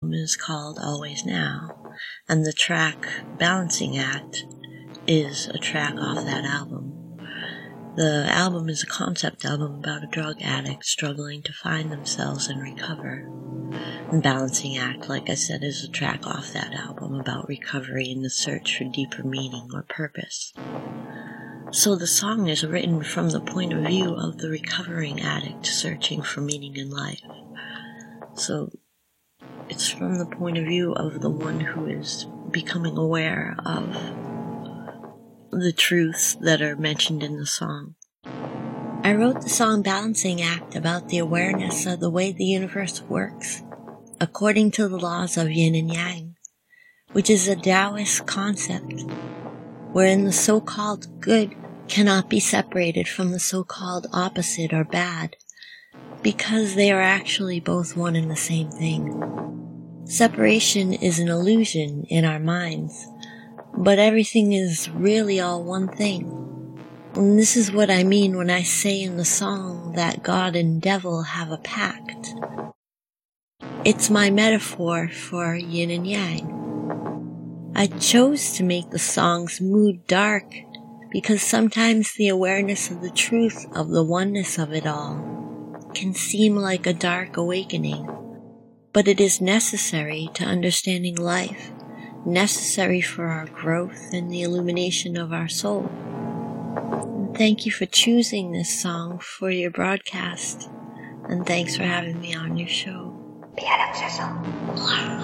album is called Always Now, and the track Balancing Act is a track off that album. The album is a concept album about a drug addict struggling to find themselves and recover. And Balancing Act, like I said, is a track off that album about recovery and the search for deeper meaning or purpose. So the song is written from the point of view of the recovering addict searching for meaning in life. So it's from the point of view of the one who is becoming aware of the truths that are mentioned in the song. I wrote the song Balancing Act about the awareness of the way the universe works, according to the laws of yin and yang, which is a Taoist concept, wherein the so-called good cannot be separated from the so-called opposite or bad, because they are actually both one and the same thing. Separation is an illusion in our minds, but everything is really all one thing. And this is what I mean when I say in the song that God and devil have a pact. It's my metaphor for yin and yang. I chose to make the song's mood dark because sometimes the awareness of the truth of the oneness of it all can seem like a dark awakening, but it is necessary to understanding life, necessary for our growth and the illumination of our soul. And thank you for choosing this song for your broadcast, and thanks for having me on your show.